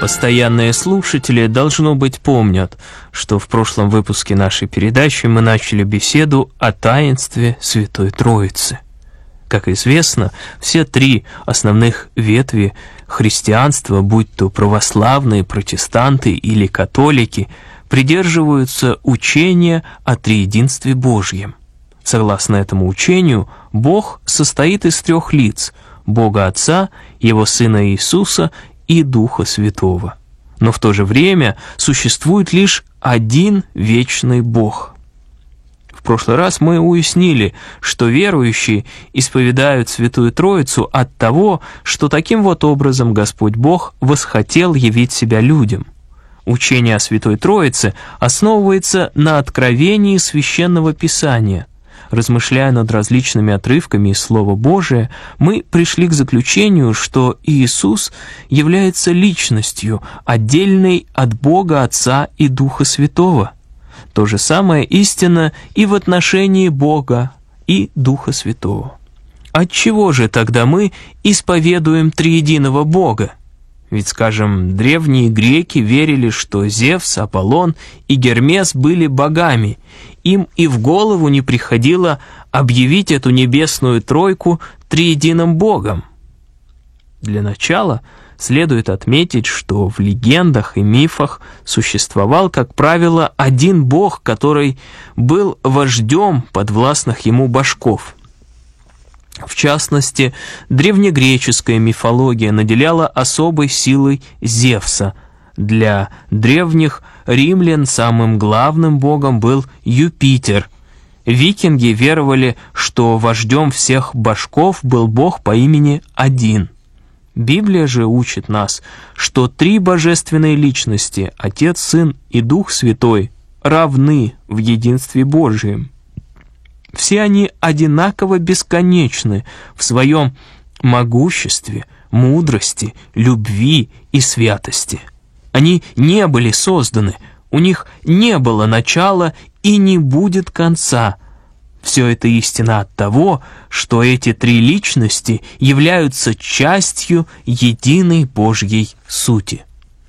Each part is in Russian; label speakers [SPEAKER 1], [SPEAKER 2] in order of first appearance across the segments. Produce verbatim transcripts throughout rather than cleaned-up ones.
[SPEAKER 1] Постоянные слушатели, должно быть, помнят, что в прошлом выпуске нашей передачи мы начали беседу о таинстве Святой Троицы. Как известно, все три основных ветви христианства, будь то православные, протестанты или католики, придерживаются учения о триединстве Божьем. Согласно этому учению, Бог состоит из трех лиц – Бога Отца, Его Сына Иисуса и Духа Святого. Но в то же время существует лишь один вечный Бог. В прошлый раз мы уяснили, что верующие исповедают Святую Троицу от того, что таким вот образом Господь Бог восхотел явить себя людям. Учение о Святой Троице основывается на откровении Священного Писания. Размышляя над различными отрывками из Слова Божия, мы пришли к заключению, что Иисус является личностью, отдельной от Бога Отца и Духа Святого. То же самое истинно и в отношении Бога и Духа Святого. Отчего же тогда мы исповедуем триединого Бога? Ведь, скажем, древние греки верили, что Зевс, Аполлон и Гермес были богами. Им и в голову не приходило объявить эту небесную тройку триединым Богом. Для начала следует отметить, что в легендах и мифах существовал, как правило, один Бог, который был вождем подвластных ему божков. В частности, древнегреческая мифология наделяла особой силой Зевса. Для древних римлян самым главным богом был Юпитер. Викинги веровали, что вождем всех божков был бог по имени Один. Библия же учит нас, что три божественные личности, Отец, Сын и Дух Святой, равны в единстве Божием. Все они одинаково бесконечны в своем могуществе, мудрости, любви и святости. Они не были созданы, у них не было начала и не будет конца. Все это истина от того, что эти три личности являются частью единой Божьей сути.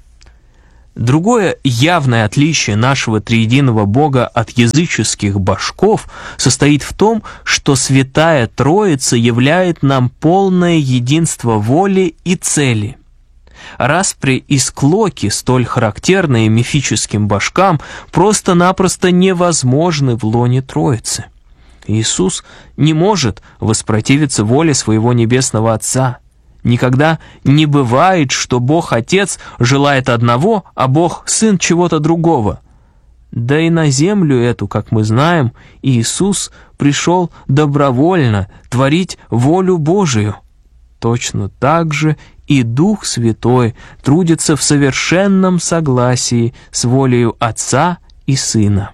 [SPEAKER 1] Другое явное отличие нашего триединого Бога от языческих божков состоит в том, что Святая Троица являет нам полное единство воли и цели. Распри и склоки, столь характерные мифическим божкам, просто-напросто невозможны в лоне Троицы. Иисус не может воспротивиться воле своего Небесного Отца. Никогда не бывает, что Бог Отец желает одного, а Бог Сын чего-то другого. Да и на землю эту, как мы знаем, Иисус пришел добровольно творить волю Божию. Точно так же и Дух Святой трудится в совершенном согласии с волею Отца и Сына.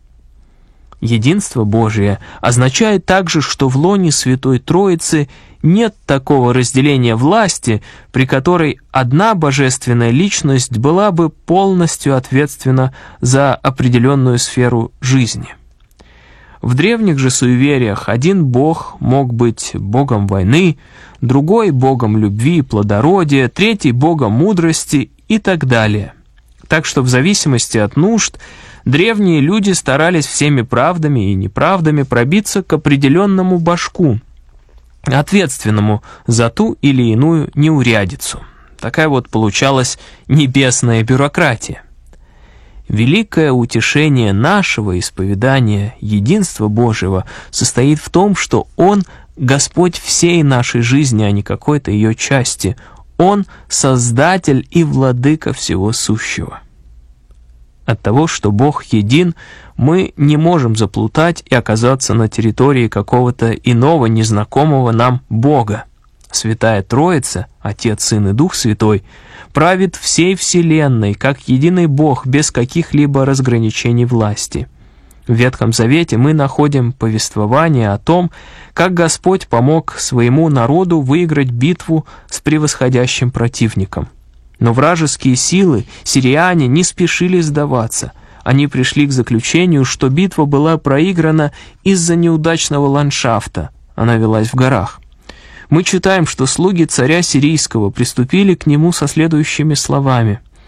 [SPEAKER 1] Единство Божие означает также, что в лоне Святой Троицы нет такого разделения власти, при которой одна божественная личность была бы полностью ответственна за определенную сферу жизни. В древних же суевериях один бог мог быть богом войны, другой богом любви и плодородия, третий богом мудрости и так далее. Так что в зависимости от нужд древние люди старались всеми правдами и неправдами пробиться к определенному божку, ответственному за ту или иную неурядицу. Такая вот получалась небесная бюрократия. Великое утешение нашего исповедания единства Божьего состоит в том, что Он — Господь всей нашей жизни, а не какой-то ее части. Он — Создатель и Владыка всего сущего. От того, что Бог един, мы не можем заплутать и оказаться на территории какого-то иного, незнакомого нам Бога. Святая Троица, Отец, Сын и Дух Святой, правит всей вселенной, как единый Бог, без каких-либо разграничений власти. В Ветхом Завете мы находим повествование о том, как Господь помог своему народу выиграть битву с превосходящим противником. Но вражеские силы, сирияне, не спешили сдаваться. Они пришли к заключению, что битва была проиграна из-за неудачного ландшафта. Она велась в горах. Мы читаем, что слуги царя сирийского приступили к нему со следующими словами: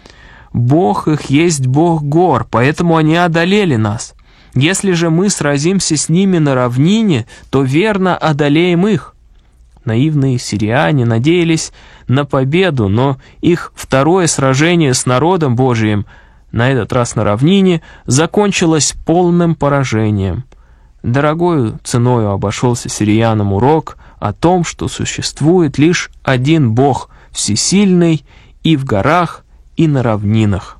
[SPEAKER 1] Бог их есть Бог гор, поэтому они одолели нас. Если же мы сразимся с ними на равнине, то верно одолеем их». Наивные сириане надеялись на победу, но их второе сражение с народом Божиим, на этот раз на равнине, закончилось полным поражением. Дорогою ценою обошелся сириянам урок о том, что существует лишь один Бог, всесильный и в горах, и на равнинах.